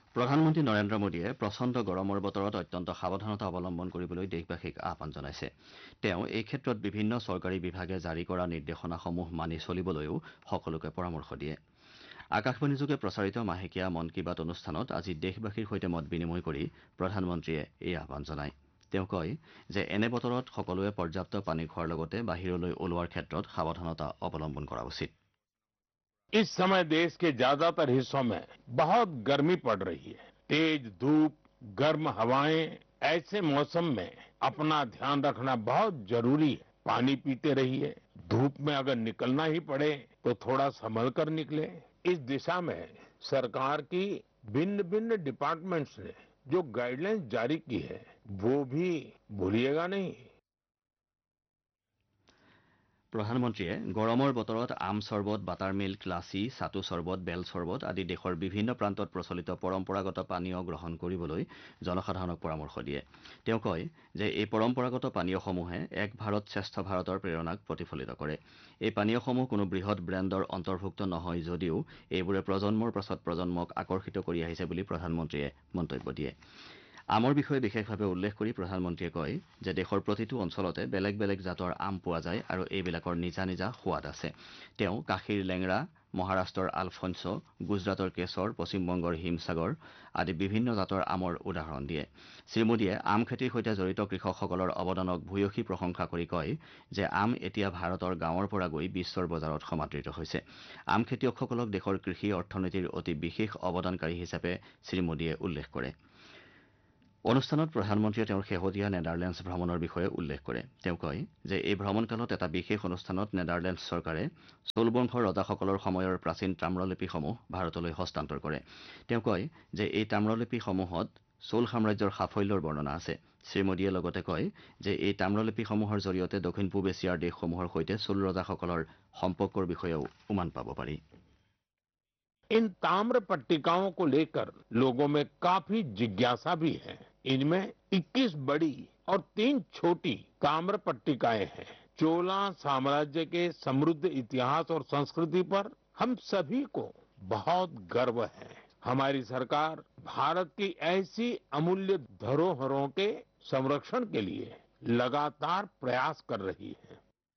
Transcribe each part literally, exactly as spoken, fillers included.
প্ৰধানমন্ত্ৰী নৰেন্দ্ৰ মোদীয়ে প্ৰচণ্ড গৰমৰ বতৰত অত্যন্ত সাৱধানতা অৱলম্বন কৰিবলৈ দেশবাসীক আহ্বান জনাইছে। তেওঁ এই ক্ষেত্ৰত বিভিন্ন চৰকাৰী বিভাগে জাৰি কৰা নিৰ্দেশনাসমূহ মানি চলিবলৈও সকলোকে পৰামৰ্শ দিয়ে। আকাশবাণীযোগে প্ৰচাৰিত মাহেকীয়া মন কী বাত অনুষ্ঠানত আজি দেশবাসীৰ সৈতে মত বিনিময় কৰি প্ৰধানমন্ত্ৰীয়ে এই আহ্বান জনায়। তেওঁ কয় যে এনে বতৰত সকলোৱে পৰ্যাপ্ত পানী খোৱাৰ লগতে বাহিৰলৈ ওলোৱাৰ ক্ষেত্ৰত সাৱধানতা অৱলম্বন কৰা উচিত। इस समय देश के ज्यादातर हिस्सों में बहुत गर्मी पड़ रही है। तेज धूप, गर्म हवाएं, ऐसे मौसम में अपना ध्यान रखना बहुत जरूरी है। पानी पीते रहिए। धूप में अगर निकलना ही पड़े तो थोड़ा संभल कर निकले। इस दिशा में सरकार की भिन्न भिन्न डिपार्टमेंट्स ने जो गाइडलाइंस जारी की है वो भी भूलिएगा नहीं। প্ৰধানমন্ত্ৰীয়ে গৰমৰ বতৰত আম চৰ্বত, বাটাৰ মিল্ক, লাচি, চাটু চৰ্বত, বেল চৰ্বত আদি দেশৰ বিভিন্ন প্ৰান্তত প্ৰচলিত পৰম্পৰাগত পানীয় গ্ৰহণ কৰিবলৈ জনসাধাৰণক পৰামৰ্শ দিয়ে। তেওঁ কয় যে এই পৰম্পৰাগত পানীয়সমূহে এক ভাৰত শ্ৰেষ্ঠ ভাৰতৰ প্ৰেৰণাক প্ৰতিফলিত কৰে। এই পানীয়সমূহ কোনো বৃহৎ ব্ৰেণ্ডৰ অন্তৰ্ভুক্ত নহয় যদিও এইবোৰে প্ৰজন্মৰ পাছত প্ৰজন্মক আকৰ্ষিত কৰি আহিছে বুলি প্ৰধানমন্ত্ৰীয়ে মন্তব্য দিয়ে। আমৰ বিষয়ে বিশেষভাৱে উল্লেখ কৰি প্ৰধানমন্ত্ৰীয়ে কয় যে দেশৰ প্ৰতিটো অঞ্চলতে বেলেগ বেলেগ জাতৰ আম পোৱা যায় আৰু এইবিলাকৰ নিজা নিজা সোৱাদ আছে। তেওঁ কাশীৰ লেংৰা, মহাৰাষ্ট্ৰৰ আলফন্ছ, গুজৰাটৰ কেশৰ, পশ্চিমবংগৰ হিমসাগৰ আদি বিভিন্ন জাতৰ আমৰ উদাহৰণ দিয়ে। শ্ৰীমোদীয়ে আম খেতিৰ সৈতে জড়িত কৃষকসকলৰ অৱদানক ভূয়সী প্ৰশংসা কৰি কয় যে আম এতিয়া ভাৰতৰ গাঁৱৰ পৰা গৈ বিশ্বৰ বজাৰত সমাদৃত হৈছে। আম খেতিয়কসকলক দেশৰ কৃষি অৰ্থনীতিৰ অতি বিশেষ অৱদানকাৰী হিচাপে শ্ৰীমোদীয়ে উল্লেখ কৰে। অনুষ্ঠানত প্ৰধানমন্ত্ৰীয়ে তেওঁৰ শেহতীয়া নেডাৰলেণ্ডছ ভ্ৰমণৰ বিষয়ে উল্লেখ কৰে। তেওঁ কয় যে এই ভ্ৰমণকালত এটা বিশেষ অনুষ্ঠানত নেডাৰলেণ্ডছ চৰকাৰে চোল বংশৰ ৰজাসকলৰ সময়ৰ প্ৰাচীন তাম্ৰলিপিসমূহ ভাৰতলৈ হস্তান্তৰ কৰে। তেওঁ কয় যে এই তাম্ৰলিপিসমূহত চোল সাম্ৰাজ্যৰ সাফল্যৰ বৰ্ণনা আছে। শ্ৰীমোদীয়ে লগতে কয় যে এই তাম্ৰলিপিসমূহৰ জৰিয়তে দক্ষিণ পূব এছিয়াৰ দেশসমূহৰ সৈতে চোল ৰজাসকলৰ সম্পৰ্কৰ বিষয়েও উমান পাব পাৰি। इन ताम्र पट्टिकाओं को लेकर लोगों में काफी जिज्ञासा भी है। इनमें इक्कीस बड़ी और तीन छोटी ताम्र पट्टिकाएं हैं। चोला साम्राज्य के समृद्ध इतिहास और संस्कृति पर हम सभी को बहुत गर्व है। हमारी सरकार भारत की ऐसी अमूल्य धरोहरों के संरक्षण के लिए लगातार प्रयास कर रही है।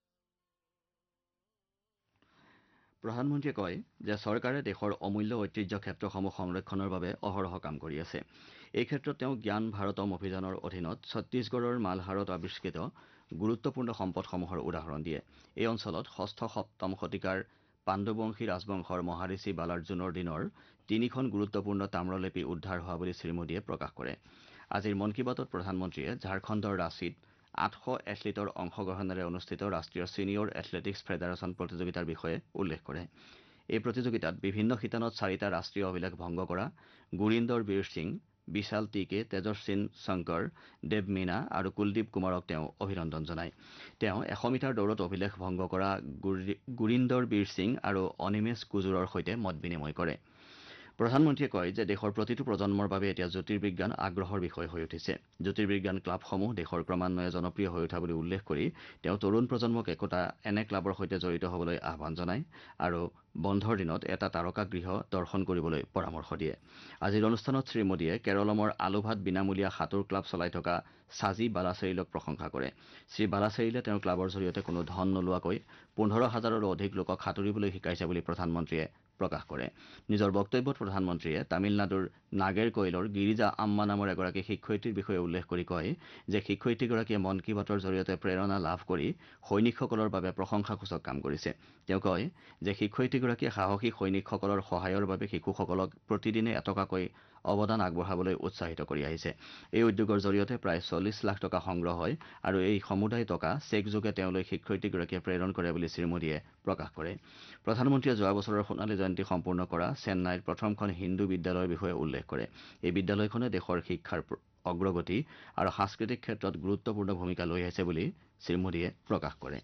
প্ৰধানমন্ত্ৰীয়ে কয় যে চৰকাৰে দেশৰ অমূল্য ঐতিহ্য ক্ষেত্ৰসমূহ সংৰক্ষণৰ বাবে অহৰহ কাম কৰি আছে। এই ক্ষেত্ৰত তেওঁ জ্ঞান ভাৰতম অভিযানৰ অধীনত ছত্তীশগড়ৰ মালহাৰত আৱিষ্কৃত গুৰুত্বপূৰ্ণ সম্পদসমূহৰ উদাহৰণ দিয়ে। এই অঞ্চলত ষষ্ঠ সপ্তম শতিকাৰ পাণ্ডুবংশী ৰাজবংশৰ মহাৰিষি বালাৰ্জুনৰ দিনৰ তিনিখন গুৰুত্বপূৰ্ণ তাম্ৰলিপি উদ্ধাৰ হোৱা বুলি শ্ৰীমোদীয়ে প্ৰকাশ কৰে। আজিৰ মন কী বাতত প্ৰধানমন্ত্ৰীয়ে ঝাৰখণ্ডৰ ৰাঁচীত আঠশ এথলীটৰ অংশগ্ৰহণেৰে অনুষ্ঠিত ৰাষ্ট্ৰীয় ছিনিয়ৰ এথলেটিকছ ফেডাৰেচন প্ৰতিযোগিতাৰ বিষয়ে উল্লেখ কৰে। এই প্ৰতিযোগিতাত বিভিন্ন শিতানত চাৰিটা ৰাষ্ট্ৰীয় অভিলেখ ভংগ কৰা গুৰিন্দৰ বীৰ সিং, বিশাল টি কে, তেজস্বিন শংকৰ, দেৱ মীনা আৰু কুলদীপ কুমাৰক তেওঁ অভিনন্দন জনায়। তেওঁ এশ মিটাৰ দৌৰত অভিলেখ ভংগ কৰা গুৰিন্দৰ বীৰ সিং আৰু অনিমেষ কুজুৰৰ সৈতে মত বিনিময় কৰে। প্ৰধানমন্ত্ৰীয়ে কয় যে দেশৰ প্ৰতিটো প্ৰজন্মৰ বাবে এতিয়া জ্যোতিৰ্বিজ্ঞান আগ্ৰহৰ বিষয় হৈ উঠিছে। জ্যোতিৰ্বিজ্ঞান ক্লাবসমূহ দেশৰ ক্ৰমান্বয়ে জনপ্ৰিয় হৈ উঠা বুলি উল্লেখ কৰি তেওঁ তৰুণ প্ৰজন্মক একোটা এনে ক্লাবৰ সৈতে জড়িত হ'বলৈ আহ্বান জনায় আৰু বন্ধৰ দিনত এটা তাৰকা গৃহ দৰ্শন কৰিবলৈ পৰামৰ্শ দিয়ে। আজিৰ অনুষ্ঠানত শ্ৰীমোদীয়ে কেৰলমৰ আলুভাত বিনামূলীয়া সাঁতোৰ ক্লাব চলাই থকা ছাজি বালাচেৰিলক প্ৰশংসা কৰে। শ্ৰী বালাচেৰিলে তেওঁৰ ক্লাবৰ জৰিয়তে কোনো ধন নোলোৱাকৈ পোন্ধৰ হাজাৰৰো অধিক লোকক সাঁতুৰিবলৈ শিকাইছে বুলি প্ৰধানমন্ত্ৰীয়ে প্ৰকাশ কৰে। নিজৰ বক্তব্যত প্ৰধানমন্ত্ৰীয়ে তামিলনাডুৰ নাগেৰকৈলৰ গিৰিজা আম্মা নামৰ এগৰাকী শিক্ষয়িত্ৰীৰ বিষয়ে উল্লেখ কৰি কয় যে শিক্ষয়িত্ৰীগৰাকীয়ে মন কী বাতৰ জৰিয়তে প্ৰেৰণা লাভ কৰি সৈনিকসকলৰ বাবে প্ৰশংসাসূচক কাম কৰিছে। তেওঁ কয় যে শিক্ষয়িত্ৰীগৰাকীয়ে সাহসী সৈনিকসকলৰ সহায়ৰ বাবে শিশুসকলক প্ৰতিদিনে এটকাকৈ অৱদান আগবঢ়াবলৈ উৎসাহিত কৰি আহিছে। এই উদ্যোগৰ জৰিয়তে প্ৰায় চল্লিছ লাখ টকা সংগ্ৰহ হয় আৰু এই সমুদায় টকা চেকযোগে তেওঁলৈ শিক্ষয়িত্ৰীগৰাকীয়ে প্ৰেৰণ কৰে বুলি শ্ৰীমোদীয়ে প্ৰকাশ কৰে। প্ৰধানমন্ত্ৰীয়ে যোৱা বছৰৰ সোণালী জয়ন্তী সম্পূৰ্ণ কৰা চেন্নাইৰ প্ৰথমখন হিন্দু বিদ্যালয়ৰ বিষয়ে উল্লেখ কৰে। এই বিদ্যালয়খনে দেশৰ শিক্ষাৰ অগ্ৰগতি আৰু সাংস্কৃতিক ক্ষেত্ৰত গুৰুত্বপূৰ্ণ ভূমিকা লৈ আহিছে বুলি শ্ৰীমোদীয়ে প্ৰকাশ কৰে।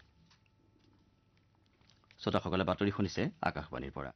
শ্ৰোতাসকলে বাতৰি শুনিছে আকাশবাণীৰ পৰা।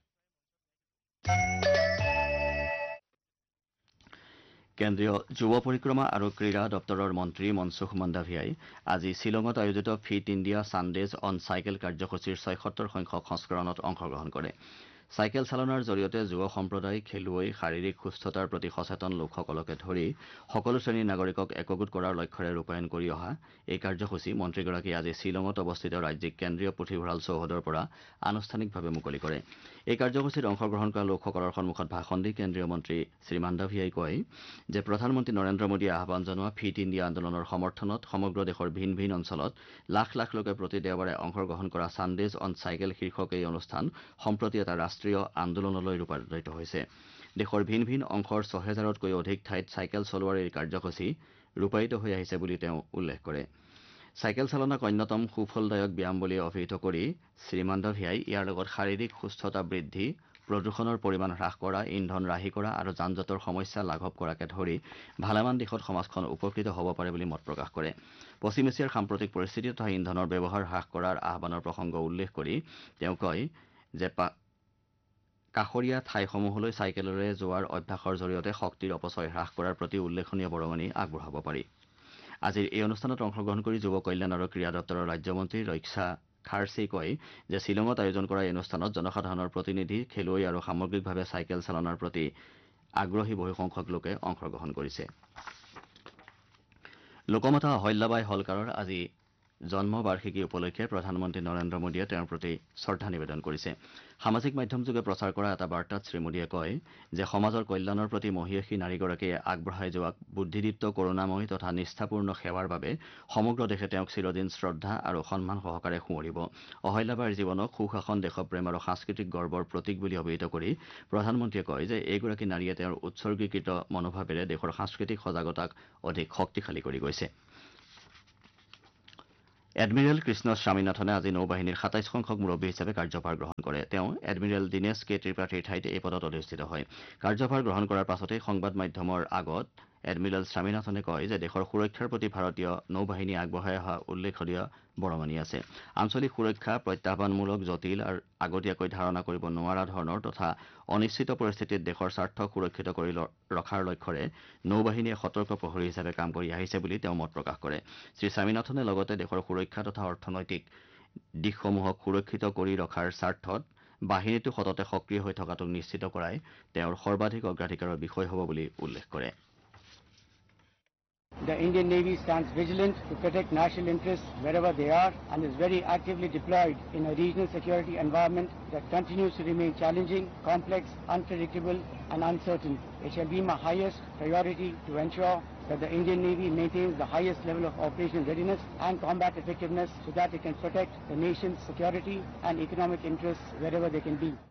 কেন্দ্ৰীয় যুৱ পৰিক্ৰমা আৰু ক্ৰীড়া দপ্তৰৰ মন্ত্ৰী মনসুখ মন্দাভিয়াই আজি শ্বিলঙত আয়োজিত ফিট ইণ্ডিয়া ছানডেজ অন চাইকেল কাৰ্যসূচীৰ ছয়সত্তৰ সংখ্যক সংস্কৰণত অংশগ্ৰহণ কৰে। চাইকেল চালনাৰ জৰিয়তে যুৱ সম্প্ৰদায় খেলুৱৈ শাৰীৰিক সুস্থতাৰ প্ৰতি সচেতন লোকসকলকে ধৰি সকলো শ্ৰেণীৰ নাগৰিকক একগোট কৰাৰ লক্ষ্যৰে ৰূপায়ণ কৰি অহা এই কাৰ্যসূচী মন্ত্ৰীগৰাকীয়ে আজি শ্বিলঙত অৱস্থিত ৰাজ্যিক কেন্দ্ৰীয় পুথিভঁৰাল চৌহদৰ পৰা আনুষ্ঠানিকভাৱে মুকলি কৰে। এই কাৰ্যসূচীত অংশগ্ৰহণ কৰা লোকসকলৰ সন্মুখত ভাষণ দি কেন্দ্ৰীয় মন্ত্ৰী শ্ৰী মাণ্ডাভিয়াই কয় যে প্ৰধানমন্ত্ৰী নৰেন্দ্ৰ মোদীয়ে আহ্বান জনোৱা ফিট ইণ্ডিয়া আন্দোলনৰ সমৰ্থনত সমগ্ৰ দেশৰ ভিন ভিন অঞ্চলত লাখ লাখ লোকে প্ৰতি দেওবাৰে অংশগ্ৰহণ কৰা ছানডেজ অন চাইকেল শীৰ্ষক এই অনুষ্ঠান সম্প্ৰতি এটা ৰাষ্ট্ৰীয় আন্দোলনলৈ ৰূপান্তৰিত হৈছে। দেশৰ ভিন ভিন অংশৰ ছহেজাৰতকৈ অধিক ঠাইত চাইকেল চলোৱাৰ এই কাৰ্যসূচী ৰূপায়িত হৈ আহিছে বুলি তেওঁ উল্লেখ কৰে। চাইকেল চালনাক অন্যতম সুফলদায়ক ব্যায়াম বুলি অভিহিত কৰি শ্ৰীমাণ্ডভিয়াই ইয়াৰ লগত শাৰীৰিক সুস্থতা বৃদ্ধি, প্ৰদূষণৰ পৰিমাণ হ্ৰাস কৰা, ইন্ধন ৰাহি কৰা আৰু যান জঁটৰ সমস্যা লাঘৱ কৰাকে ধৰি ভালেমান দিশত সমাজখন উপকৃত হ'ব পাৰে বুলি মত প্ৰকাশ কৰে। পশ্চিম এছিয়াৰ সাম্প্ৰতিক পৰিস্থিতি তথা ইন্ধনৰ ব্যৱহাৰ হ্ৰাস কৰাৰ আহ্বানৰ প্ৰসংগ উল্লেখ কৰি তেওঁ কয় যে কাষৰীয়া ঠাইসমূহলৈ চাইকেলেৰে যোৱাৰ অভ্যাসৰ জৰিয়তে শক্তিৰ অপচয় হ্ৰাস কৰাৰ প্ৰতি উল্লেখনীয় বৰঙণি আগবঢ়াব পাৰি। আজিৰ এই অনুষ্ঠানত অংশগ্ৰহণ কৰি যুৱ কল্যাণ আৰু ক্ৰীড়া দপ্তৰৰ ৰাজ্যমন্ত্ৰী ৰক্ষা খাৰ্চেই কয় যে শ্বিলঙত আয়োজন কৰা এই অনুষ্ঠানত জনসাধাৰণৰ প্ৰতিনিধি, খেলুৱৈ আৰু সামগ্ৰিকভাৱে চাইকেল চালনাৰ প্ৰতি আগ্ৰহী বহুসংখ্যক লোকে অংশগ্ৰহণ কৰিছে। লোকমাতা অহল্যাবাই হলকাৰৰ আজি জন্মবাৰ্ষিকী উপলক্ষে প্ৰধানমন্ত্ৰী নৰেন্দ্ৰ মোদীয়ে তেওঁৰ প্ৰতি শ্ৰদ্ধা নিবেদন কৰিছে। সামাজিক মাধ্যমযোগে প্ৰচাৰ কৰা এটা বাৰ্তাত শ্ৰীমোদীয়ে কয় যে সমাজৰ কল্যাণৰ প্ৰতি মহিয়সী নাৰীগৰাকীয়ে আগবঢ়াই যোৱা বুদ্ধিদীপ্ত কৰুণাময়ী তথা নিষ্ঠাপূৰ্ণ সেৱাৰ বাবে সমগ্ৰ দেশে তেওঁক চিৰদিন শ্ৰদ্ধা আৰু সন্মান সহকাৰে সুঁৱৰিব। অহল্যাবাইৰ জীৱনক সুশাসন, দেশপ্ৰেম আৰু সাংস্কৃতিক গৰ্বৰ প্ৰতীক বুলি অভিহিত কৰি প্ৰধানমন্ত্ৰীয়ে কয় যে এইগৰাকী নাৰীয়ে তেওঁৰ উৎসৰ্গীকৃত মনোভাৱেৰে দেশৰ সাংস্কৃতিক সজাগতাক অধিক শক্তিশালী কৰি গৈছে। এডমিৰেল কৃষ্ণ স্বামীনাথনে আজি নৌবাহিনীৰ সাতাইছ সংখ্যক মুৰব্বী হিচাপে কাৰ্যভাৰ গ্ৰহণ কৰে। তেওঁ এডমিৰেল দীনেশ কে ত্ৰিপাঠীৰ ঠাইত এই পদত অধিষ্ঠিত হয়। কাৰ্যভাৰ গ্ৰহণ কৰাৰ পাছতেই সংবাদ মাধ্যমৰ আগত এডমিৰেল স্বামীনাথনে কয় যে দেশৰ সুৰক্ষাৰ প্ৰতি ভাৰতীয় নৌবাহিনীয়ে আগবঢ়াই অহা উল্লেখনীয় বৰঙণি আছে। আঞ্চলিক সুৰক্ষা প্ৰত্যাহ্বানমূলক, জটিল আৰু আগতীয়াকৈ ধাৰণা কৰিব নোৱাৰা ধৰণৰ তথা অনিশ্চিত পৰিস্থিতিত দেশৰ স্বাৰ্থ সুৰক্ষিত কৰি ৰখাৰ লক্ষ্যৰে নৌবাহিনীয়ে সতৰ্ক প্ৰহৰী হিচাপে কাম কৰি আহিছে বুলি তেওঁ মত প্ৰকাশ কৰে। শ্ৰীস্বামীনাথনে লগতে দেশৰ সুৰক্ষা তথা অৰ্থনৈতিক দিশসমূহক সুৰক্ষিত কৰি ৰখাৰ স্বাৰ্থত বাহিনীটো সততে সক্ৰিয় হৈ থকাটোক নিশ্চিত কৰাই তেওঁৰ সৰ্বাধিক অগ্ৰাধিকাৰৰ বিষয় হ'ব বুলি উল্লেখ কৰে। The Indian Navy stands vigilant to protect national interests wherever they are and is very actively deployed in a regional security environment that continues to remain challenging, complex, unpredictable and uncertain. It shall be my highest priority to ensure that the Indian Navy maintains the highest level of operational readiness and combat effectiveness so that it can protect the nation's security and economic interests wherever they can be.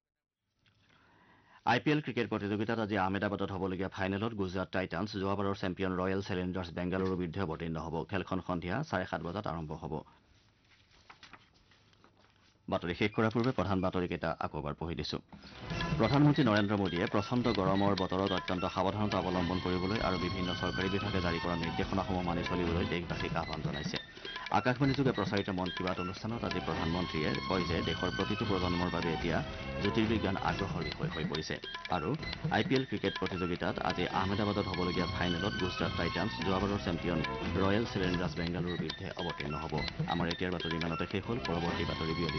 I P L cricket প্ৰতিযোগিতাত আজি আহমেদাবাদত হ'বলগীয়া ফাইনেলত গুজৰাট টাইটান্ছ যোৱাবাৰৰ champion royal Challengers বেংগালুৰুৰ বিৰুদ্ধে অৱতীৰ্ণ হ'ব। খেলখন সন্ধিয়া চাৰে সাত বজাত আৰম্ভ হ'ব। বাতৰি শেষ কৰাৰ পূৰ্বে প্ৰধান বাতৰিকেইটা আকৌ এবাৰ পঢ়ি দিছো। প্ৰধানমন্ত্ৰী নৰেন্দ্ৰ মোদীয়ে প্ৰচণ্ড গৰমৰ বতৰত অত্যন্ত সাৱধানতা অৱলম্বন কৰিবলৈ আৰু বিভিন্ন চৰকাৰী বিভাগে জাৰি কৰা নিৰ্দেশনাসমূহ মানি চলিবলৈ দেশবাসীক আহ্বান জনাইছে। আকাশবাণীযোগে প্ৰচাৰিত মন কী বাত অনুষ্ঠানত আজি প্ৰধানমন্ত্ৰীয়ে কয় যে দেশৰ প্ৰতিটো প্ৰজন্মৰ বাবে এতিয়া জ্যোতিৰ্বিজ্ঞান আগ্ৰহৰ বিষয় হৈ পৰিছে। আৰু আই পি এল ক্ৰিকেট প্ৰতিযোগিতাত আজি আহমেদাবাদত হ'বলগীয়া ফাইনেলত গুজৰাট টাইটান্ছ যোৱাবাৰৰ চেম্পিয়ন ৰয়েল চেলেঞ্জাৰ্ছ বেংগালুৰুৰ বিৰুদ্ধে অৱতীৰ্ণ হ'ব। আমাৰ এতিয়াৰ বাতৰি ইমানতে শেষ হ'ল। পৰৱৰ্তী বাতৰি বিয়লি